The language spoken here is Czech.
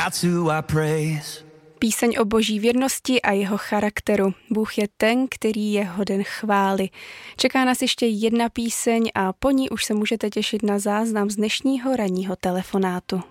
That's who I praise. Píseň o boží věrnosti a jeho charakteru. Bůh je ten, který je hoden chvály. Čeká nás ještě jedna píseň a po ní už se můžete těšit na záznam z dnešního ranního telefonátu.